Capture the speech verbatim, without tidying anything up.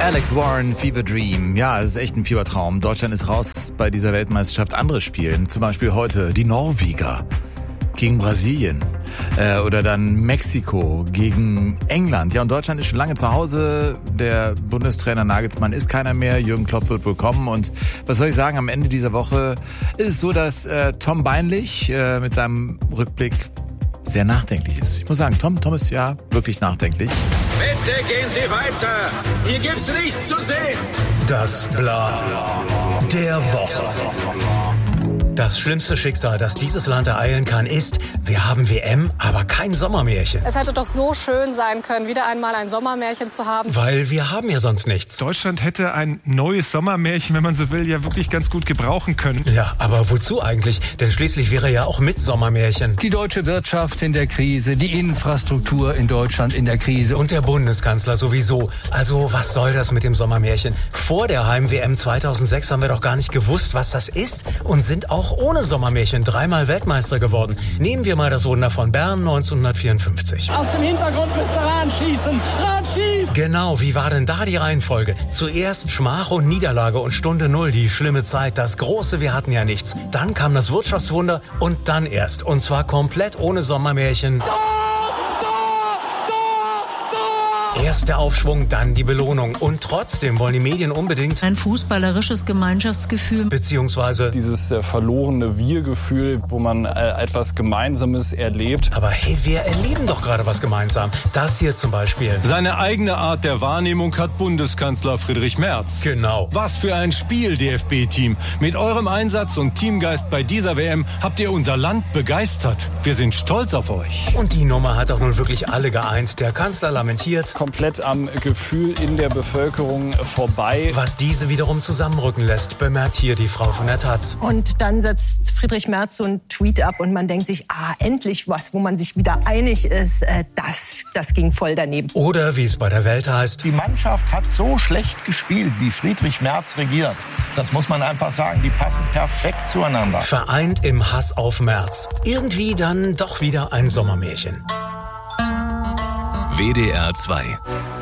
Alex Warren, Fever Dream. Ja, es ist echt ein Fiebertraum. Deutschland ist raus bei dieser Weltmeisterschaft. Andere spielen, zum Beispiel heute die Norweger gegen Brasilien äh, oder dann Mexiko gegen England. Ja, und Deutschland ist schon lange zu Hause. Der Bundestrainer Nagelsmann ist keiner mehr. Jürgen Klopp wird wohl kommen. Und was soll ich sagen, am Ende dieser Woche ist es so, dass äh, Tom Beinlich äh, mit seinem Rückblick sehr nachdenklich ist. Ich muss sagen, Tom, Tom ist ja wirklich nachdenklich. Bitte gehen Sie weiter. Hier gibt's nichts zu sehen. Das Bla der Woche. Das schlimmste Schicksal, das dieses Land ereilen kann, ist, wir haben W M, aber kein Sommermärchen. Es hätte doch so schön sein können, wieder einmal ein Sommermärchen zu haben. Weil wir haben ja sonst nichts. Deutschland hätte ein neues Sommermärchen, wenn man so will, ja wirklich ganz gut gebrauchen können. Ja, aber wozu eigentlich? Denn schließlich wäre ja auch mit Sommermärchen. Die deutsche Wirtschaft in der Krise, die Infrastruktur in Deutschland in der Krise. Und der Bundeskanzler sowieso. Also was soll das mit dem Sommermärchen? Vor der Heim-W M zweitausendsechs haben wir doch gar nicht gewusst, was das ist und sind auch ohne Sommermärchen dreimal Weltmeister geworden. Nehmen wir mal das Wunder von Bern neunzehnhundertvierundfünfzig. Aus dem Hintergrund müsste Rahn schießen. Rahn schießt! Genau, wie war denn da die Reihenfolge? Zuerst Schmach und Niederlage und Stunde Null, die schlimme Zeit, das große Wir hatten ja nichts. Dann kam das Wirtschaftswunder und dann erst, und zwar komplett ohne Sommermärchen. Erst der Aufschwung, dann die Belohnung. Und trotzdem wollen die Medien unbedingt ein fußballerisches Gemeinschaftsgefühl. Beziehungsweise dieses äh, verlorene Wir-Gefühl, wo man äh, etwas Gemeinsames erlebt. Aber hey, wir erleben doch gerade was gemeinsam. Das hier zum Beispiel. Seine eigene Art der Wahrnehmung hat Bundeskanzler Friedrich Merz. Genau. Was für ein Spiel, D F B-Team. Mit eurem Einsatz und Teamgeist bei dieser W M habt ihr unser Land begeistert. Wir sind stolz auf euch. Und die Nummer hat auch nun wirklich alle geeint. Der Kanzler lamentiert. Komplett am Gefühl in der Bevölkerung vorbei. Was diese wiederum zusammenrücken lässt, bemerkt hier die Frau von der Taz. Und dann setzt Friedrich Merz so einen Tweet ab und man denkt sich, ah, endlich was, wo man sich wieder einig ist. Äh, das, das ging voll daneben. Oder wie es bei der Welt heißt. Die Mannschaft hat so schlecht gespielt, wie Friedrich Merz regiert. Das muss man einfach sagen, die passen perfekt zueinander. Vereint im Hass auf Merz. Irgendwie dann doch wieder ein Sommermärchen. W D R zwei